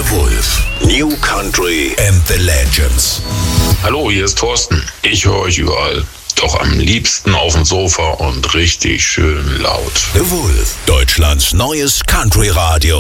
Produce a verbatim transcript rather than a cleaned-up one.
The Wolf. New Country and the Legends. Hallo, hier ist Thorsten. Ich höre euch überall. Doch am liebsten auf dem Sofa und richtig schön laut. The Wolf. Deutschlands neues Country-Radio.